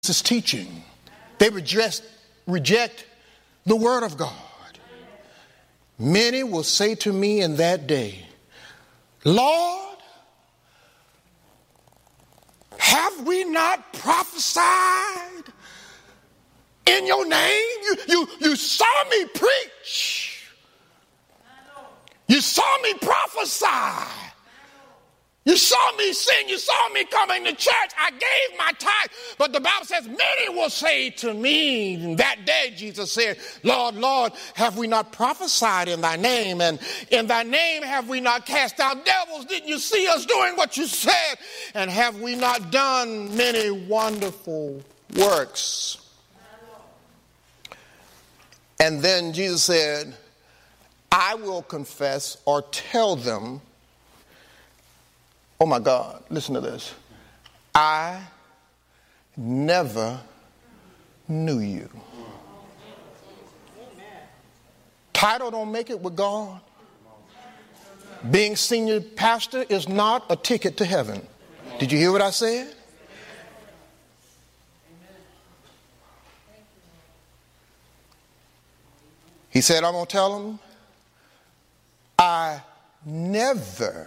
is teaching. They reject the word of God. Many will say to me in that day, Lord, have we not prophesied in your name? You saw me preach. You saw me prophesy. You saw me sing. You saw me coming to church. I gave my tithe. But the Bible says, many will say to me that day, Jesus said, Lord, Lord, have we not prophesied in thy name? And in thy name have we not cast out devils? Didn't you see us doing what you said? And have we not done many wonderful works? And then Jesus said, I will confess or tell them, oh my God, listen to this. I never knew you. Title don't make it with God. Being senior pastor is not a ticket to heaven. Did you hear what I said? He said, I'm going to tell them, I never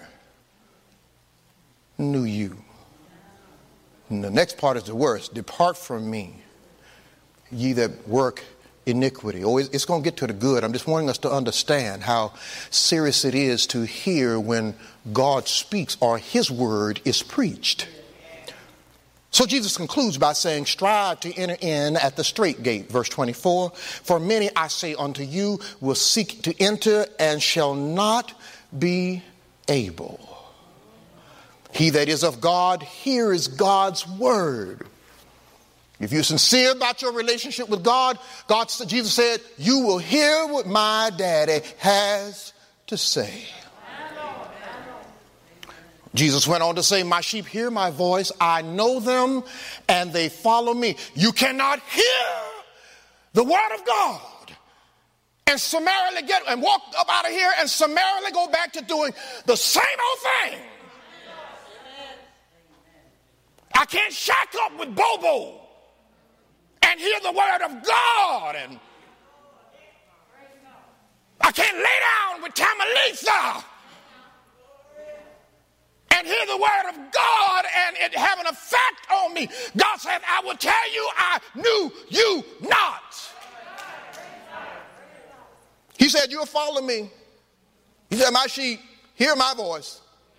knew you. And the next part is the worst. Depart from me, ye that work iniquity. Oh, it's going to get to the good. I'm just wanting us to understand how serious it is to hear when God speaks or his word is preached. So Jesus concludes by saying, strive to enter in at the strait gate. Verse 24, for many, I say unto you, will seek to enter and shall not be able. He that is of God hears God's word. If you're sincere about your relationship with God, Jesus said, you will hear what my daddy has to say. Jesus went on to say, my sheep hear my voice. I know them and they follow me. You cannot hear the word of God and summarily walk up out of here and summarily go back to doing the same old thing. I can't shack up with Bobo and hear the word of God. And I can't lay down with Tamalisa and hear the word of God and it have an effect on me. God said, I will tell you, I knew you not. He said, you'll follow me. He said, my sheep hear my voice.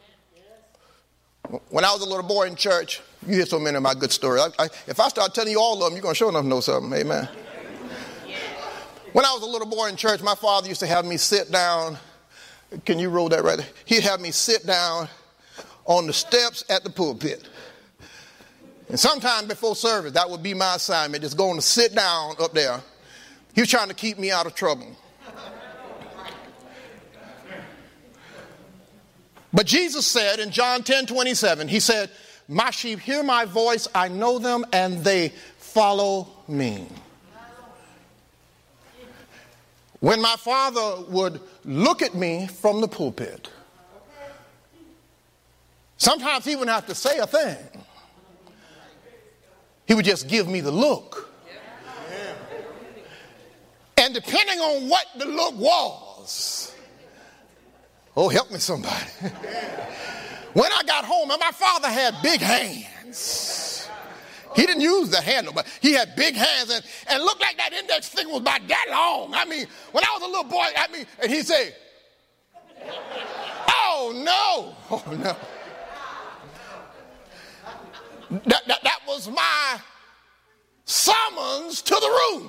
When I was a little boy in church, you hear so many of my good stories. If I start telling you all of them, you're going to sure enough know something. Amen. When I was a little boy in church, my father used to have me sit down. Can you roll that right there? He'd have me sit down on the steps at the pulpit. And sometime before service, that would be my assignment, just going to sit down up there. He was trying to keep me out of trouble. But Jesus said in John 10:27, he said, my sheep hear my voice, I know them, and they follow me. When my father would look at me from the pulpit, sometimes he wouldn't have to say a thing. He would just give me the look. And depending on what the look was, oh, help me somebody. When I got home, and my father had big hands. He didn't use the handle, but he had big hands and looked like that index finger was about that long. I mean, when I was a little boy, and he'd say, oh, no. Oh, no. That was my summons to the room.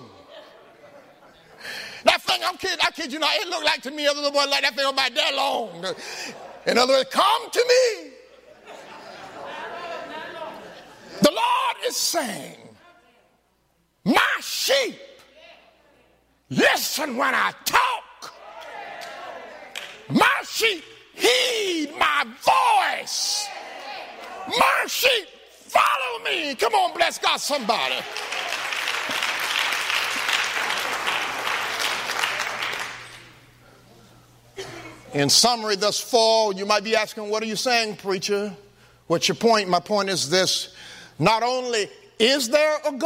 That thing, I kid you not, it looked like to me, a little boy like that thing about that long. In other words, come to me. The Lord is saying, my sheep, listen when I talk. My sheep, heed my voice. My sheep, follow me. Come on, bless God, somebody. In summary, thus far, you might be asking, what are you saying, preacher? What's your point? My point is this. Not only Is there a God?